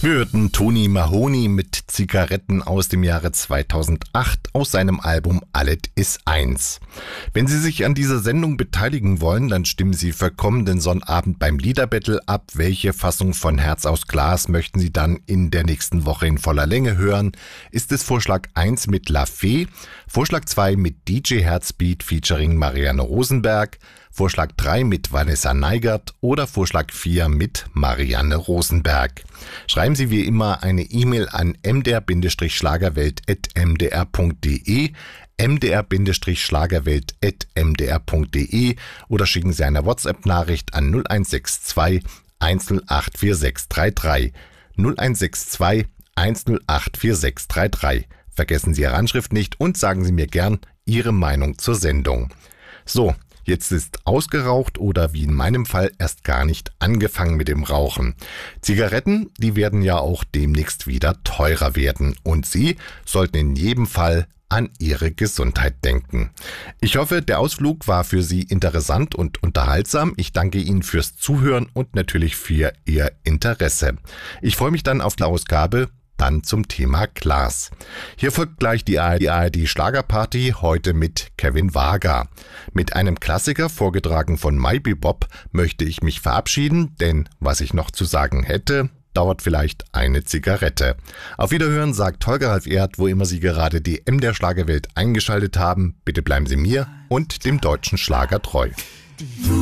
Wir hörten Toni Mahoney mit Zigaretten aus dem Jahre 2008 aus seinem Album Alles ist eins. Wenn Sie sich an dieser Sendung beteiligen wollen, dann stimmen Sie für kommenden Sonnabend beim Liederbattle ab. Welche Fassung von Herz aus Glas möchten Sie dann in der nächsten Woche in voller Länge hören? Ist es Vorschlag 1 mit La Fee, Vorschlag 2 mit DJ Herzbeat featuring Marianne Rosenberg, Vorschlag 3 mit Vanessa Neigert oder Vorschlag 4 mit Marianne Rosenberg. Schreiben Sie wie immer eine E-Mail an mdr-schlagerwelt@mdr.de, mdr-schlagerwelt@mdr.de oder schicken Sie eine WhatsApp-Nachricht an 0162 1084633. 0162 1084633. Vergessen Sie Ihre Anschrift nicht und sagen Sie mir gern Ihre Meinung zur Sendung. So, jetzt ist ausgeraucht oder wie in meinem Fall erst gar nicht angefangen mit dem Rauchen. Zigaretten, die werden ja auch demnächst wieder teurer werden und Sie sollten in jedem Fall an Ihre Gesundheit denken. Ich hoffe, der Ausflug war für Sie interessant und unterhaltsam. Ich danke Ihnen fürs Zuhören und natürlich für Ihr Interesse. Ich freue mich dann auf die Ausgabe dann zum Thema Glas. Hier folgt gleich die ARD Schlagerparty, heute mit Kevin Wager. Mit einem Klassiker, vorgetragen von My Bebop, möchte ich mich verabschieden, denn was ich noch zu sagen hätte, dauert vielleicht eine Zigarette. Auf Wiederhören sagt Holger Ralf Erd, wo immer Sie gerade die MDR Schlagerwelt eingeschaltet haben. Bitte bleiben Sie mir und dem deutschen Schlager treu.